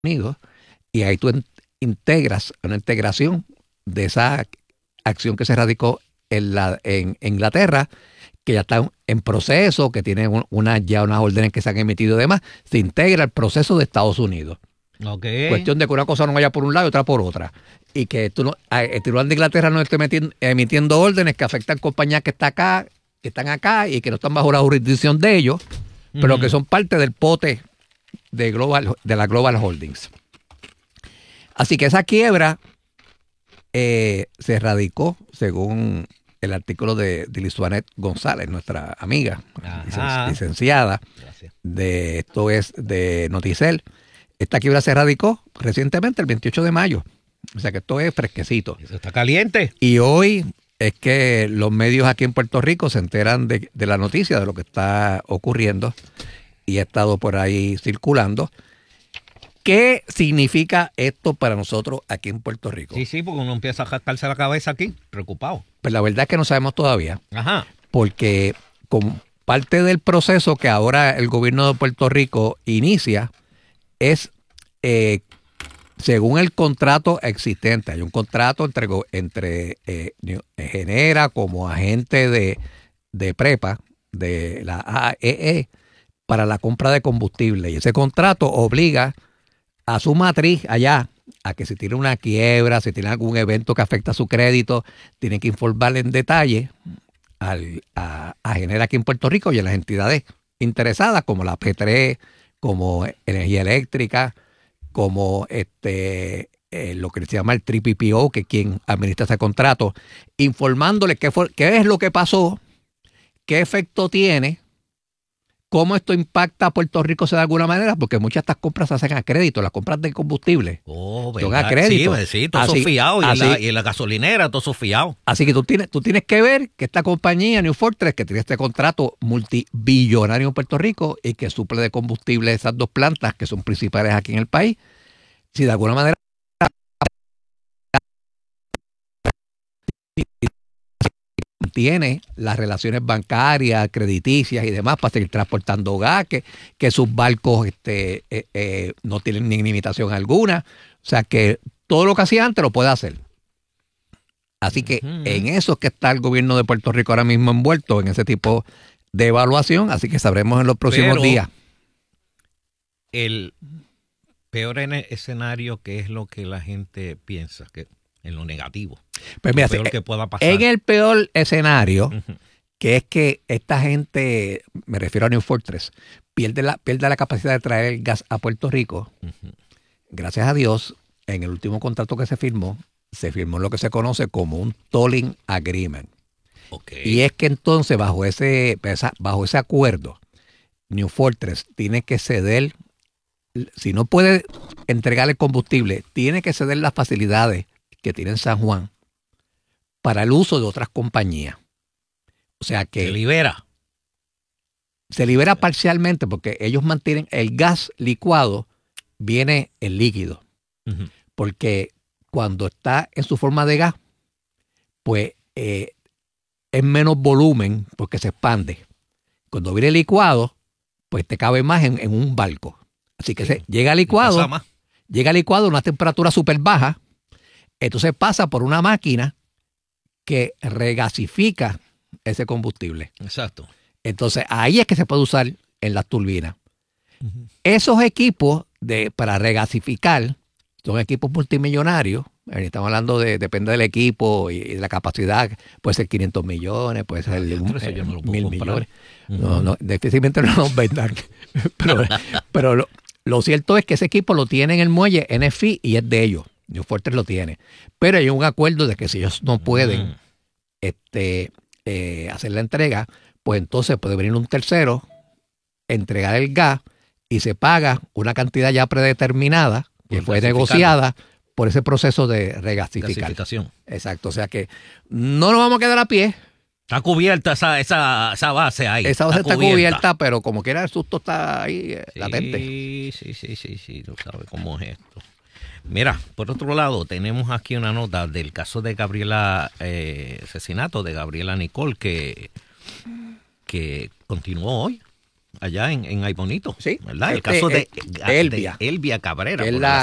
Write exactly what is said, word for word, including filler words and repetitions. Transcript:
Unidos, y ahí tú en- integras una integración de esa acción que se radicó en, la, en, en Inglaterra, que ya está en proceso, que tiene un- una, ya unas órdenes que se han emitido y demás, se integra el proceso de Estados Unidos. Ok. Cuestión de que una cosa no vaya por un lado y otra por otra. Y que tú no, a- el Tribunal de Inglaterra no esté metiendo- emitiendo órdenes que afectan compañías que, está acá, que están acá y que no están bajo la jurisdicción de ellos, pero que Ujú. son parte del pote de, Global, de la Global Holdings. Así que esa quiebra eh, se radicó, según el artículo de, de Lisuanet González, nuestra amiga, licen- Ajá. licenciada, Gracias. de esto es de Noticel. Esta quiebra se radicó recientemente, el veintiocho de mayo. O sea que esto es fresquecito. Eso está caliente. Y hoy es que los medios aquí en Puerto Rico se enteran de, de la noticia, de lo que está ocurriendo, y ha estado por ahí circulando. ¿Qué significa esto para nosotros aquí en Puerto Rico? Sí, sí, porque uno empieza a jascarse la cabeza aquí, preocupado. Pues la verdad es que no sabemos todavía, Ajá. porque como parte del proceso que ahora el gobierno de Puerto Rico inicia es, eh, según el contrato existente, hay un contrato entre, go- entre eh, New- eh, Genera como agente de, de prepa de la A E E para la compra de combustible, y ese contrato obliga a su matriz allá a que si tiene una quiebra, si tiene algún evento que afecta su crédito, tiene que informarle en detalle al, a, a Genera aquí en Puerto Rico y a las entidades interesadas como la P tres, como Energía Eléctrica, como este eh, lo que se llama el P P O, que es quien administra ese contrato, informándole qué, fue, qué es lo que pasó, qué efecto tiene, cómo esto impacta a Puerto Rico de alguna manera, porque muchas de estas compras se hacen a crédito, las compras de combustible Oh, son a ¿verdad? crédito. Sí, sí, todo eso Así, fiado. Y, en la, así, y en la gasolinera, todo eso fiado. así que tú tienes, tú tienes que ver que esta compañía, New Fortress, que tiene este contrato multibillonario en Puerto Rico y que suple de combustible esas dos plantas que son principales aquí en el país, si de alguna manera tiene las relaciones bancarias, crediticias y demás para seguir transportando gas, que, que sus barcos este, eh, eh, no tienen ni limitación alguna. O sea que todo lo que hacía antes lo puede hacer. Así que Ujú. en eso es que está el gobierno de Puerto Rico ahora mismo envuelto, en ese tipo de evaluación. Así que sabremos en los próximos Pero días. el peor en el escenario, que es lo que la gente piensa, que en lo negativo. Pues Lo mira, peor eh, que pueda pasar. en el peor escenario, Ujú. que es que esta gente, me refiero a New Fortress, pierde la, pierde la capacidad de traer el gas a Puerto Rico. Ujú. Gracias a Dios, en el último contrato que se firmó, se firmó lo que se conoce como un tolling agreement. Ok. Y es que entonces, bajo ese, esa- bajo ese acuerdo, New Fortress tiene que ceder, si no puede entregar el combustible, tiene que ceder las facilidades que tiene en San Juan para el uso de otras compañías. O sea Se que libera. se libera parcialmente porque ellos mantienen el gas licuado, viene el líquido. Ujú. Porque cuando está en su forma de gas, pues eh, es menos volumen porque se expande. Cuando viene licuado, pues te cabe más en, en un barco. Así que Sí. se, llega Y pasa licuado, más. llega licuado a una temperatura súper baja, entonces pasa por una máquina que regasifica ese combustible. Exacto. Entonces ahí es que se puede usar en las turbinas. Ujú. Esos equipos de, para regasificar son equipos multimillonarios. Eh, Estamos hablando de, depende del equipo y, y de la capacidad, puede ser quinientos millones, puede ser Ay, un- Andrés, eso yo no lo puedo mil comprar. millones. Ujú. No, no, difícilmente no nos vendan. pero pero lo, lo cierto es que ese equipo lo tiene en el muelle N F I y es de ellos. New Fortress lo tiene. Pero hay un acuerdo de que si ellos no pueden Mm. este, eh, hacer la entrega, pues entonces puede venir un tercero, entregar el gas y se paga una cantidad ya predeterminada que Por fue gasificarlo. negociada por ese proceso de regasificar. Gasificación. Exacto, o sea que no nos vamos a quedar a pie. Está cubierta esa, esa, esa base ahí. Esa base está cubierta, pero como quiera el susto está ahí eh, Sí, latente. sí, sí, sí, sí, tú sabes cómo es esto. Mira, por otro lado, tenemos aquí una nota del caso de Gabriela, eh, asesinato de Gabriela Nicole, que, que continuó hoy. allá en, en Aybonito, Sí, ¿verdad? El este, caso de, eh, de Elvia. de Elvia Cabrera. Que es por la,